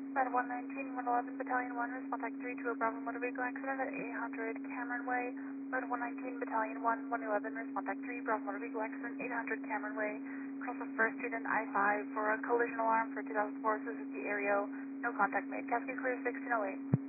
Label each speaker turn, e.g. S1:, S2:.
S1: Med 119, 111, Battalion 1, respond type 3 to a Bravo motor vehicle accident at 800 Cameron Way. Med 119, Battalion 1, 111, respond type 3, Bravo motor vehicle accident, 800 Cameron Way. Cross the 1st Street and I-5 for a collision alarm for 2004 Suzuki Aereo. No contact made. Cascade clear 1608.